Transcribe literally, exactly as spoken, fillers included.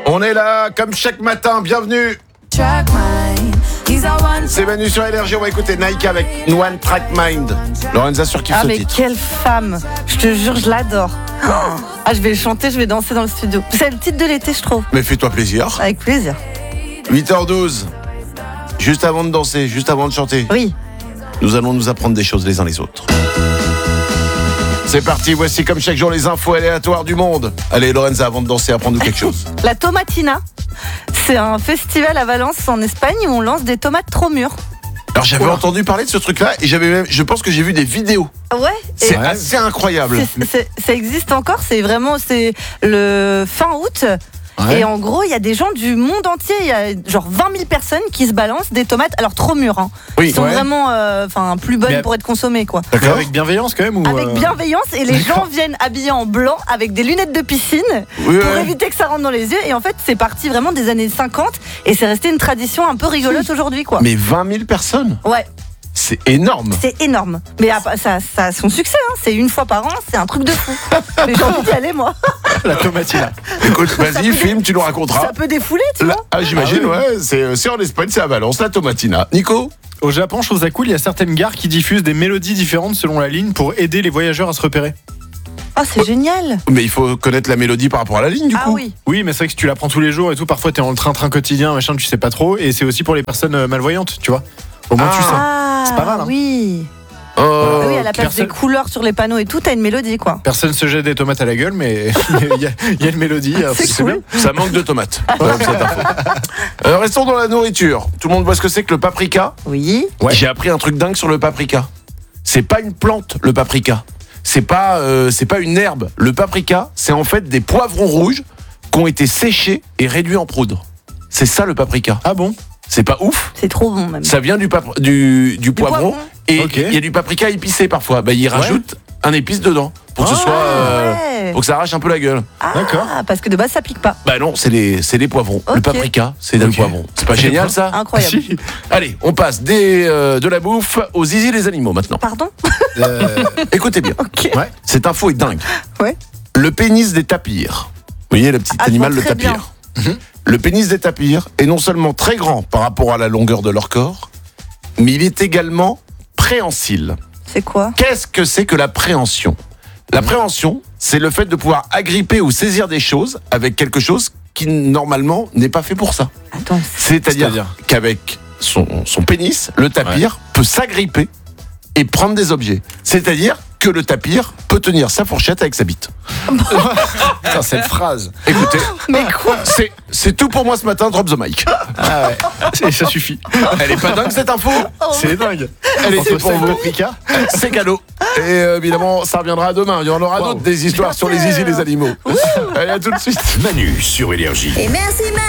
On est là, comme chaque matin, bienvenue. C'est Manu sur Énergie, on va écouter Nike avec One Track Mind. Lorenza surkiffe Ah ce mais titre. quelle femme, je te jure, je l'adore. Ah, je vais chanter, je vais danser dans le studio. C'est le titre de l'été, je trouve. Mais fais-toi plaisir. Avec plaisir. huit heures douze, juste avant de danser, juste avant de chanter, Oui. nous allons nous apprendre des choses les uns les autres. C'est parti, voici comme chaque jour les infos aléatoires du monde. Allez Lorenza, avant de danser, apprends-nous quelque chose. La Tomatina, c'est un festival à Valence en Espagne où on lance des tomates trop mûres. Alors j'avais Oula. entendu parler de ce truc-là et j'avais même, je pense que j'ai vu des vidéos. Ouais. C'est et assez incroyable. c'est- c'est- ça existe encore, c'est vraiment c'est le fin août. Ouais. Et en gros, il y a des gens du monde entier, il y a genre vingt mille personnes qui se balancent des tomates, alors trop mûres, hein. Oui, Qui sont ouais. vraiment euh, enfin, plus bonnes Mais- pour être consommées, quoi. Mais D'accord. avec bienveillance quand même ou Avec euh, bienveillance, et les gens D'accord. viennent habillés en blanc avec des lunettes de piscine Oui, pour ouais. éviter que ça rentre dans les yeux. Et en fait, c'est parti vraiment des années cinquante et c'est resté une tradition un peu rigolote aujourd'hui, quoi. Mais vingt mille personnes, Ouais, c'est énorme. c'est énorme. Mais ah, ça, ça a son succès, hein. C'est une fois par an, c'est un truc de fou. Mais j'ai envie d'y aller, moi. la tomatina. Écoute, Ça vas-y, peut filme, tu nous raconteras. Ça peut défouler, tu Là- vois. ah, j'imagine, Ah oui. ouais, c'est, c'est en Espagne, c'est à Valence, la Tomatina. Nico? Au Japon, chose à cool, il y a certaines gares qui diffusent des mélodies différentes selon la ligne pour aider les voyageurs à se repérer. Ah, c'est génial. Mais il faut connaître la mélodie par rapport à la ligne, du Ah coup. oui. Oui, mais c'est vrai que si tu la prends tous les jours et tout, parfois t'es dans le train-train quotidien, machin, tu sais pas trop, et c'est aussi pour les personnes euh, malvoyantes, tu vois. Au moins Ah. tu sais. Ah, C'est pas mal, hein. oui. Oh. Ah oui, à la place personne- des couleurs sur les panneaux et tout, t'as une mélodie, quoi. Personne se jette des tomates à la gueule, mais il y, a- il y a une mélodie. alors C'est cool. bien. Ça manque de tomates. Ouais, cette info. Euh, restons dans la nourriture. Tout le monde voit ce que c'est que le paprika. Oui. Ouais. J'ai appris un truc dingue sur le paprika. C'est pas une plante, le paprika. C'est pas, euh, c'est pas une herbe. Le paprika, c'est en fait des poivrons rouges qui ont été séchés et réduits en poudre. C'est ça le paprika. Ah bon? C'est pas ouf. C'est trop bon, même. Ça vient du, papr- du, du poivron. poivron. Et il Ok. y a du paprika épicé parfois. Bah, ils rajoutent un épice dedans pour que ce Ah, soit, euh, ouais. pour que ça arrache un peu la gueule. Ah, D'accord. parce que de base, ça pique pas. Bah non, c'est les, c'est les poivrons. Le Ok. paprika, c'est le Ok. poivron. C'est pas génial ça? Incroyable. Si. Allez, on passe des, euh, de la bouffe aux zizi des animaux maintenant. Pardon. Euh, Écoutez bien, Ok. ouais. cette info est dingue. Ouais. Le pénis des tapirs. Vous voyez le petit Ah, je animal, vois le très tapir. Le pénis des tapirs est non seulement très grand par rapport à la longueur de leur corps, mais il est également préhensile. C'est quoi? Qu'est-ce que c'est que la préhension? La préhension, c'est le fait de pouvoir agripper ou saisir des choses avec quelque chose qui normalement n'est pas fait pour ça. Attends. C'est-à-dire, C'est-à-dire qu'avec son, son pénis, le tapir peut s'agripper et prendre des objets. C'est-à-dire que le tapir peut tenir sa fourchette avec sa bite. Putain, cette phrase. Écoutez, Mais quoi? c'est, c'est tout pour moi ce matin, drop the mic. Ah ouais. Et ça suffit. Elle est pas dingue cette info? C'est dingue. Elle est Entre pour ça et vous. le paprika. C'est cadeau. Et euh, évidemment, ça reviendra demain. Il y en aura Wow. d'autres des histoires sur les zizi des animaux. Allez, à tout de suite. Manu sur Énergie. Et merci,